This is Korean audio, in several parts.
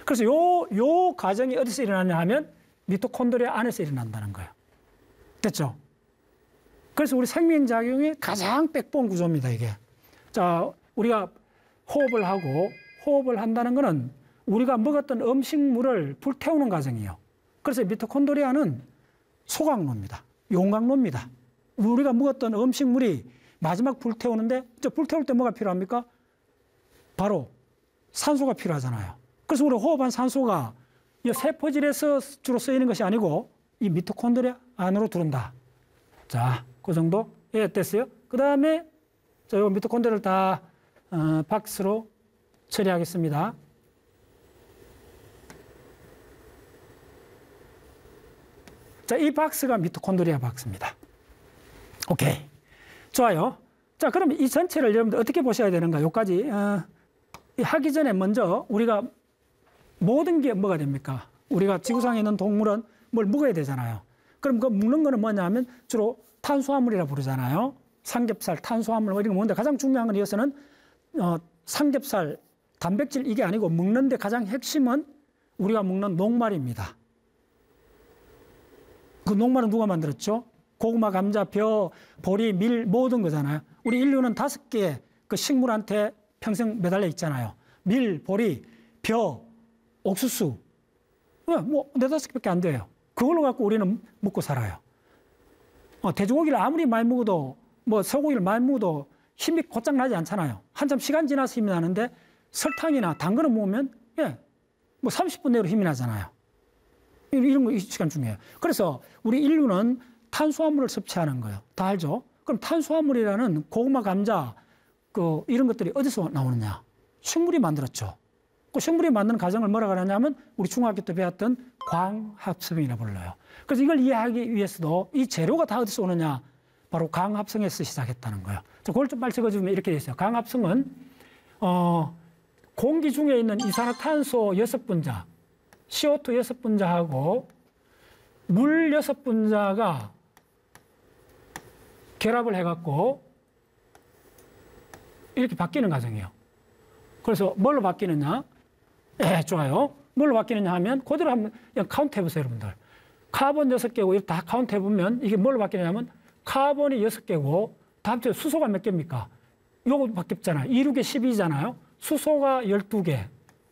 그래서 요 과정이 어디서 일어나냐 하면 미토콘드리아 안에서 일어난다는 거예요. 됐죠? 그래서 우리 생명작용이 가장 백본 구조입니다, 이게. 자, 우리가 호흡을 한다는 거는 우리가 먹었던 음식물을 불태우는 과정이에요. 그래서 미토콘드리아는 소각로입니다. 용광로입니다. 우리가 먹었던 음식물이 마지막 불태우는데, 불태울 때 뭐가 필요합니까? 바로 산소가 필요하잖아요. 그래서 우리가 호흡한 산소가 이 세포질에서 주로 쓰이는 것이 아니고 이 미토콘드리아 안으로 들어온다. 자, 그 정도? 예, 됐어요? 그 다음에 자, 요 미토콘드리아를 다 박스로 처리하겠습니다. 자, 이 박스가 미토콘드리아 박스입니다. 오케이. 좋아요. 자, 그럼 이 전체를 여러분들 어떻게 보셔야 되는가? 요까지 하기 전에 먼저 우리가 모든 게 뭐가 됩니까? 우리가 지구상에 있는 동물은 뭘 먹어야 되잖아요. 그럼 그 먹는 거는 뭐냐 하면 주로 탄수화물이라 부르잖아요. 삼겹살, 탄수화물 이런 거 먹는데 가장 중요한 건 이것은 삼겹살, 단백질 이게 아니고 먹는데 가장 핵심은 우리가 먹는 녹말입니다. 그 녹말은 누가 만들었죠? 고구마, 감자, 벼, 보리, 밀 모든 거잖아요. 우리 인류는 5개의 그 식물한테 평생 매달려 있잖아요. 밀, 보리, 벼, 옥수수. 뭐 4-5개밖에 안 돼요. 그걸로 갖고 우리는 먹고 살아요. 돼지고기를 아무리 많이 먹어도 소고기를 많이 먹어도 힘이 곧장 나지 않잖아요. 한참 시간 지나서 힘이 나는데 설탕이나 당근을 먹으면 30분 내로 힘이 나잖아요. 이런 거 이 시간 중요해요. 그래서 우리 인류는 탄수화물을 섭취하는 거예요. 다 알죠? 그럼 탄수화물이라는 고구마, 감자 이런 것들이 어디서 나오느냐? 식물이 만들었죠. 그 식물이 만드는 과정을 뭐라고 하냐면 우리 중학교 때 배웠던 광합성이라 불러요. 그래서 이걸 이해하기 위해서도 이 재료가 다 어디서 오느냐? 바로 광합성에서 시작했다는 거예요. 그걸 좀 빨리 적어주면 이렇게 돼 있어요. 광합성은 공기 중에 있는 이산화탄소 6분자, CO2 6분자하고 물 6분자가 결합을 해갖고 이렇게 바뀌는 과정이에요. 그래서 뭘로 바뀌느냐? 좋아요. 뭘로 바뀌느냐 하면 그대로 한번 그냥 카운트 해보세요, 여러분들. 카본 6개고 이렇게 다 카운트 해보면 이게 뭘로 바뀌느냐 하면 카본이 6개고 다음 주에 수소가 몇 개입니까? 요거 바뀌었잖아요. 2, 6에 12잖아요. 수소가 12개.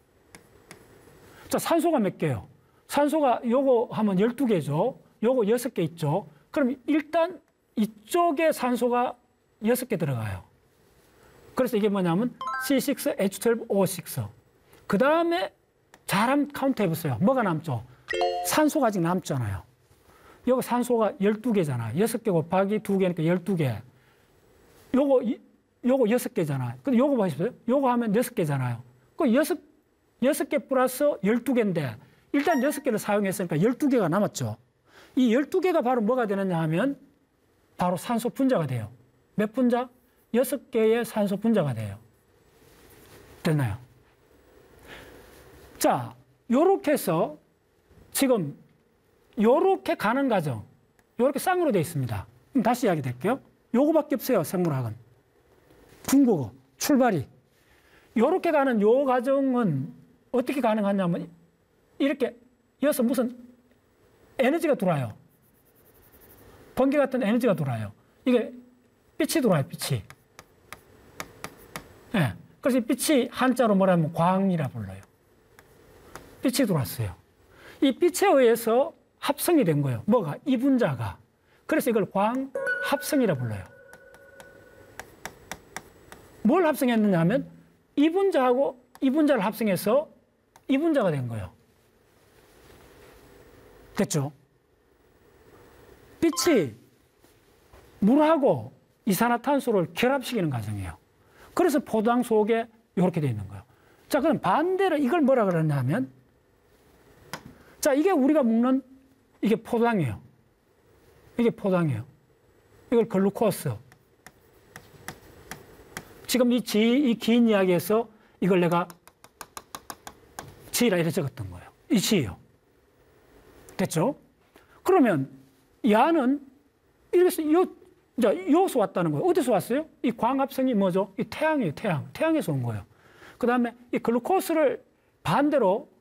자, 산소가 몇 개요? 산소가 요거 하면 12개죠. 요거 6개 있죠. 그럼 일단 이쪽에 산소가 6개 들어가요. 그래서 이게 뭐냐면 C6H12O6. 그 다음에 잘 한번 카운트 해보세요. 뭐가 남죠? 산소가 아직 남잖아요. 요거 산소가 12개잖아요. 6개 곱하기 2개니까 12개. 요거 6개잖아요. 근데 요거 보십시오. 요거 하면 6개잖아요. 그 6개 플러스 12개인데 일단 6개를 사용했으니까 12개가 남았죠. 이 12개가 바로 뭐가 되느냐 하면 바로 산소 분자가 돼요. 몇 분자? 6개의 산소 분자가 돼요. 됐나요? 자, 요렇게 해서 지금 요렇게 가는 과정, 요렇게 쌍으로 되어 있습니다. 그럼 다시 이야기 드릴게요. 요거밖에 없어요, 생물학은. 중국어, 출발이. 요렇게 가는 요 과정은 어떻게 가능하냐면 이렇게 여기서 무슨 에너지가 돌아요. 번개 같은 에너지가 돌아요. 이게 빛이 돌아요, 빛이. 네. 그래서 이 빛이 한자로 뭐라면 광이라 불러요. 빛이 돌았어요. 이 빛에 의해서 합성이 된 거예요. 뭐가? 이 분자가. 그래서 이걸 광합성이라 불러요. 뭘 합성했느냐 하면 이 분자하고 이 분자를 합성해서 이 분자가 된 거예요. 됐죠? 빛이 물하고 이산화탄소를 결합시키는 과정이에요. 그래서 포도당 속에 이렇게 되어 있는 거예요. 자, 그럼 반대로 이걸 뭐라 그러냐 하면 자, 이게 우리가 먹는 이게 포도당이에요. 이게 포도당이에요. 이걸 글루코스. 지금 이 긴 이야기에서 이걸 내가 지라 이렇게 적었던 거예요. 이 지예요. 됐죠? 그러면 이 안은 이래서 여기서 왔다는 거예요. 어디서 왔어요? 이 광합성이 뭐죠? 이 태양이에요, 태양. 태양에서 온 거예요. 그 다음에 이 글루코스를 반대로